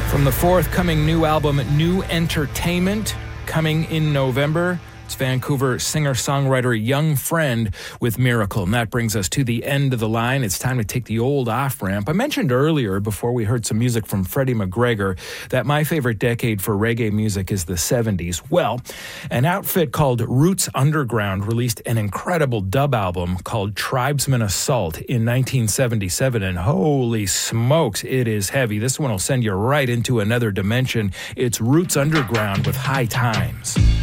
From the forthcoming new album, New Entertainment, coming in November, it's Vancouver singer-songwriter Young Friend with Miracle. And that brings us to the end of the line. It's time to take the old off-ramp. I mentioned earlier, before we heard some music from Freddie McGregor, that my favorite decade for reggae music is the 70s. Well, an outfit called Roots Underground released an incredible dub album called Tribesman Assault in 1977. And holy smokes, it is heavy. This one will send you right into another dimension. It's Roots Underground with High Times.